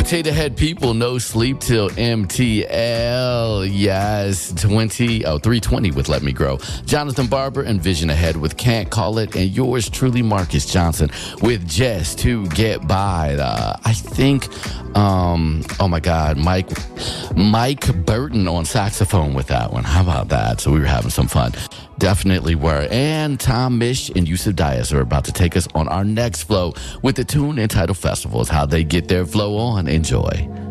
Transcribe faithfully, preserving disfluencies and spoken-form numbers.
Potato Head people, no sleep till M T L. Yes, twenty, oh, three twenty with Let Me Grow. Jonathan Barber and Vision Ahead with Can't Call It. And yours truly, Marcus Johnson, with Just to Get By. Uh, I think, um, oh my God, Mike, Mike Burton on saxophone with that one. How about that? So we were having some fun. Definitely were. And Tom Misch and Yusuf Dias are about to take us on our next flow with the tune entitled Festival. Is how they get their flow on. Enjoy.